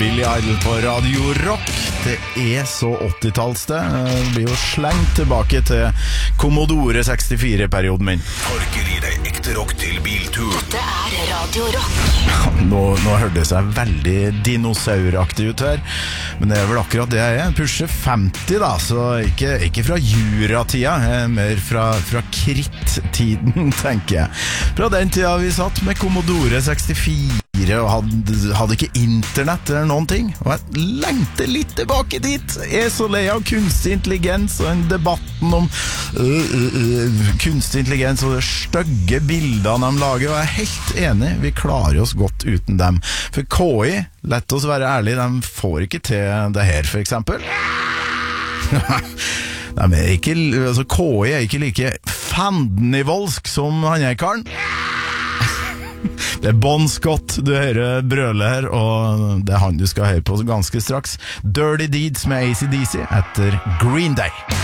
Billy Idol på Radio Rock. Det er så 80-talls det. Det blir jo slengt tilbake til Commodore 64-perioden min. Torker gir deg ekte rock til biltur. Dette er Radio Rock. Nå hørtes jeg veldig dinosauraktig ut her, men det er vel akkurat det jeg er. Pusher 50 da, så ikke fra juratida, mer fra kritt-tiden, tenker jeg. Fra den tida vi satt med Commodore 64 og hadde ikke internett eller noen ting, og jeg lengte litt tilbake dit. Jeg er så lei av kunstig intelligens og en debatten om kunstig intelligens og de stygge bildene de lager, og jeg er helt enig, vi klarer oss godt uten dem. For KI, lett oss være ærlige, de får ikke til det her, for eksempel. KI er ikke like fandenivoldsk som han er karen. Det er Bon Scott du hører brøle her, og det er han du skal høre på ganske straks. Dirty Deeds med AC/DC etter Green Day.